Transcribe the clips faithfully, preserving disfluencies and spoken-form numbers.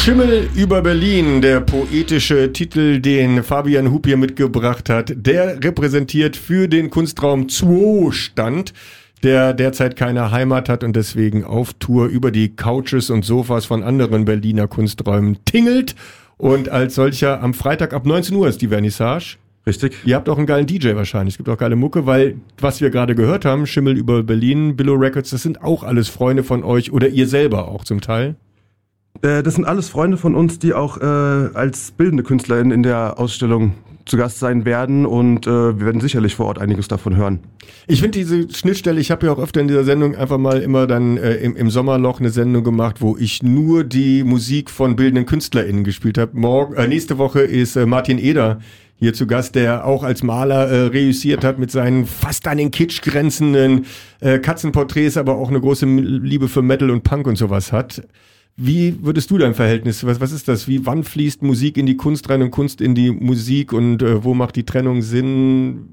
Schimmel über Berlin, der poetische Titel, den Fabian Hupp hier mitgebracht hat, der repräsentiert für den Kunstraum Zuostand, der derzeit keine Heimat hat und deswegen auf Tour über die Couches und Sofas von anderen Berliner Kunsträumen tingelt. Und als solcher am Freitag ab neunzehn Uhr ist die Vernissage. Richtig. Ihr habt auch einen geilen D J wahrscheinlich. Es gibt auch geile Mucke, weil was wir gerade gehört haben, Schimmel über Berlin, Billow Records, das sind auch alles Freunde von euch oder ihr selber auch zum Teil. Äh, das sind alles Freunde von uns, die auch äh, als bildende KünstlerInnen in der Ausstellung zu Gast sein werden und äh, wir werden sicherlich vor Ort einiges davon hören. Ich finde diese Schnittstelle, ich habe ja auch öfter in dieser Sendung einfach mal immer dann äh, im, im Sommerloch eine Sendung gemacht, wo ich nur die Musik von bildenden KünstlerInnen gespielt habe. Morgen, äh, nächste Woche ist äh, Martin Eder hier zu Gast, der auch als Maler äh, reüssiert hat mit seinen fast an den Kitsch grenzenden äh, Katzenporträts, aber auch eine große Liebe für Metal und Punk und sowas hat. Wie würdest du dein Verhältnis, was, was ist das? Wie, wann fließt Musik in die Kunst rein und Kunst in die Musik und äh, wo macht die Trennung Sinn?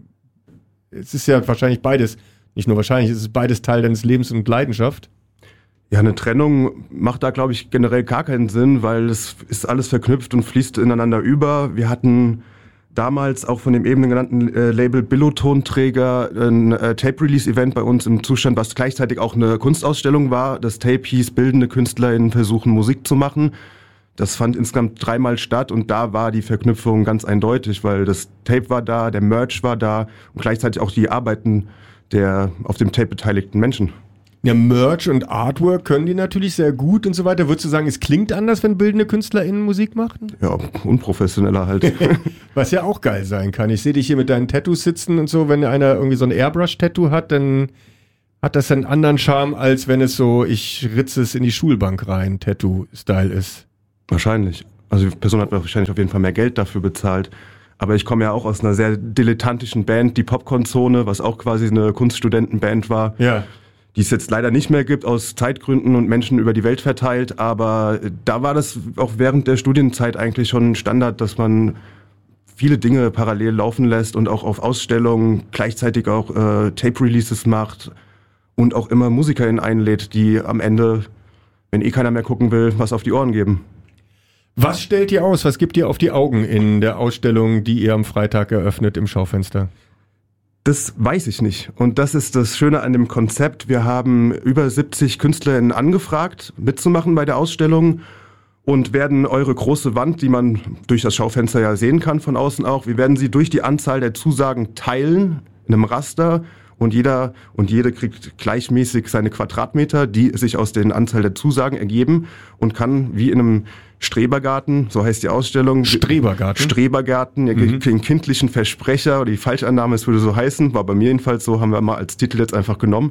Es ist ja wahrscheinlich beides, nicht nur wahrscheinlich, es ist beides Teil deines Lebens und Leidenschaft. Ja, eine Trennung macht da, glaube ich, generell gar keinen Sinn, weil es ist alles verknüpft und fließt ineinander über. Wir hatten damals auch von dem eben genannten äh, Label Billo-Tonträger ein äh, Tape-Release-Event bei uns im Zustand, was gleichzeitig auch eine Kunstausstellung war. Das Tape hieß Bildende KünstlerInnen versuchen Musik zu machen. Das fand insgesamt dreimal statt und da war die Verknüpfung ganz eindeutig, weil das Tape war da, der Merch war da und gleichzeitig auch die Arbeiten der auf dem Tape beteiligten Menschen. Ja, Merch und Artwork können die natürlich sehr gut und so weiter. Würdest du sagen, es klingt anders, wenn bildende KünstlerInnen Musik machen? Ja, unprofessioneller halt. Was ja auch geil sein kann. Ich sehe dich hier mit deinen Tattoos sitzen und so. Wenn einer irgendwie so ein Airbrush-Tattoo hat, dann hat das einen anderen Charme, als wenn es so, ich ritze es in die Schulbank rein, Tattoo-Style ist. Wahrscheinlich. Also die Person hat wahrscheinlich auf jeden Fall mehr Geld dafür bezahlt. Aber ich komme ja auch aus einer sehr dilettantischen Band, die Popcorn-Zone, was auch quasi eine Kunststudentenband war. Ja. Die es jetzt leider nicht mehr gibt, aus Zeitgründen und Menschen über die Welt verteilt. Aber da war das auch während der Studienzeit eigentlich schon Standard, dass man viele Dinge parallel laufen lässt und auch auf Ausstellungen gleichzeitig auch äh, Tape-Releases macht und auch immer MusikerInnen einlädt, die am Ende, wenn eh keiner mehr gucken will, was auf die Ohren geben. Was stellt ihr aus? Was gibt ihr auf die Augen in der Ausstellung, die ihr am Freitag eröffnet im Schaufenster? Das weiß ich nicht. Und das ist das Schöne an dem Konzept. Wir haben über siebzig KünstlerInnen angefragt, mitzumachen bei der Ausstellung und werden eure große Wand, die man durch das Schaufenster ja sehen kann von außen auch, wir werden sie durch die Anzahl der Zusagen teilen in einem Raster und jeder und jede kriegt gleichmäßig seine Quadratmeter, die sich aus den Anzahl der Zusagen ergeben und kann wie in einem Strebergarten, so heißt die Ausstellung. Strebergarten? Strebergarten, mhm. Den kindlichen Versprecher oder die Falschannahme, es würde so heißen, war bei mir jedenfalls so, haben wir mal als Titel jetzt einfach genommen.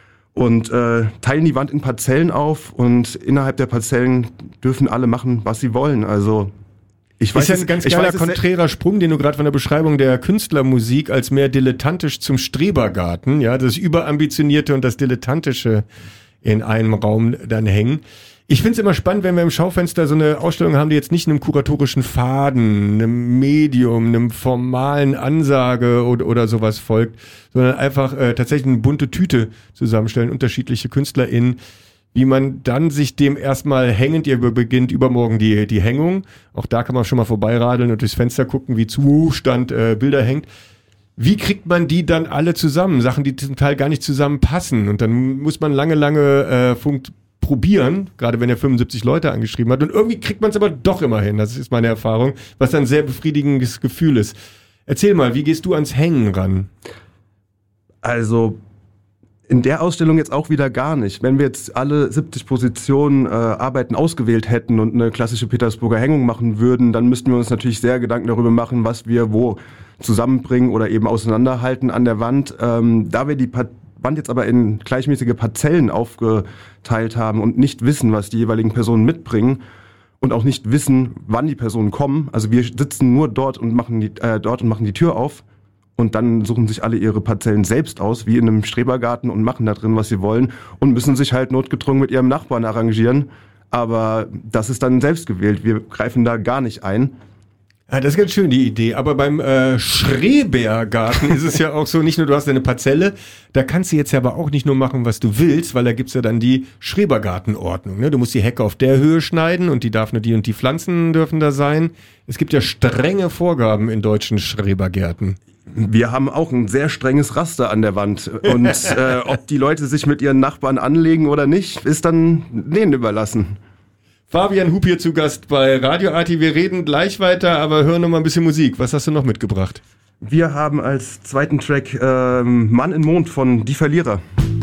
Und äh, teilen die Wand in Parzellen auf und innerhalb der Parzellen dürfen alle machen, was sie wollen. Also ich weiß, ist ja ein ganz geiler konträrer Sprung, den du gerade von der Beschreibung der Künstlermusik als mehr dilettantisch zum Strebergarten, ja, das Überambitionierte und das Dilettantische in einem Raum dann hängen. Ich finde es immer spannend, wenn wir im Schaufenster so eine Ausstellung haben, die jetzt nicht einem kuratorischen Faden, einem Medium, einem formalen Ansage oder, oder sowas folgt, sondern einfach äh, tatsächlich eine bunte Tüte zusammenstellen, unterschiedliche KünstlerInnen, wie man dann sich dem erstmal hängend, ihr beginnt übermorgen die, die Hängung, auch da kann man schon mal vorbeiradeln und durchs Fenster gucken, wie Zustand äh, Bilder hängt. Wie kriegt man die dann alle zusammen? Sachen, die zum Teil gar nicht zusammenpassen und dann muss man lange, lange äh, funkt probieren, gerade wenn er fünfundsiebzig Leute angeschrieben hat und irgendwie kriegt man es aber doch immer hin, das ist meine Erfahrung, was dann ein sehr befriedigendes Gefühl ist. Erzähl mal, wie gehst du ans Hängen ran? Also in der Ausstellung jetzt auch wieder gar nicht. Wenn wir jetzt alle siebzig Positionen äh, Arbeiten ausgewählt hätten und eine klassische Petersburger Hängung machen würden, dann müssten wir uns natürlich sehr Gedanken darüber machen, was wir wo zusammenbringen oder eben auseinanderhalten an der Wand. Ähm, da wir die Part- Wand jetzt aber in gleichmäßige Parzellen aufgeteilt haben und nicht wissen, was die jeweiligen Personen mitbringen und auch nicht wissen, wann die Personen kommen. Also wir sitzen nur dort und machen die, äh, dort und machen die Tür auf und dann suchen sich alle ihre Parzellen selbst aus, wie in einem Strebergarten und machen da drin, was sie wollen und müssen sich halt notgedrungen mit ihrem Nachbarn arrangieren. Aber das ist dann selbst gewählt. Wir greifen da gar nicht ein. Ja, das ist ganz schön, die Idee. Aber beim äh, Schrebergarten ist es ja auch so, nicht nur du hast eine Parzelle, da kannst du jetzt ja aber auch nicht nur machen, was du willst, weil da gibt's ja dann die Schrebergartenordnung. Ne? Du musst die Hecke auf der Höhe schneiden und die darf nur die und die Pflanzen dürfen da sein. Es gibt ja strenge Vorgaben in deutschen Schrebergärten. Wir haben auch ein sehr strenges Raster an der Wand. Und äh, ob die Leute sich mit ihren Nachbarn anlegen oder nicht, ist dann denen überlassen. Fabian Hupp hier zu Gast bei Radio Arti. Wir reden gleich weiter, aber hören noch mal ein bisschen Musik. Was hast du noch mitgebracht? Wir haben als zweiten Track ähm, Mann in Mond von Die Verlierer.